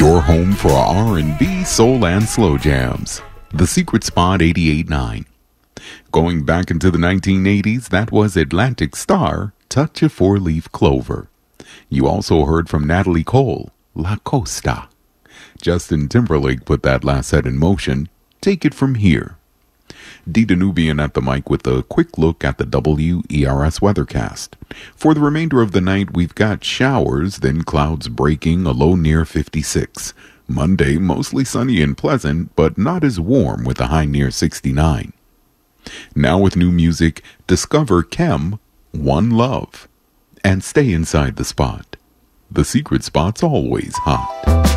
Your home for R&B, soul, and slow jams. The Secret Spot 88.9. Going back into the 1980s, that was Atlantic Star, Touch a Four-Leaf Clover. You also heard from Natalie Cole, La Costa. Justin Timberlake put that last set in motion, Take It From Here. Dita Nubian at the mic with a quick look at the WERS weathercast. For the remainder of the night, we've got showers, then clouds breaking, a low near 56. Monday, mostly sunny and pleasant, but not as warm with a high near 69. Now with new music, discover Kem, One Love. And stay inside the spot. The Secret Spot's always hot.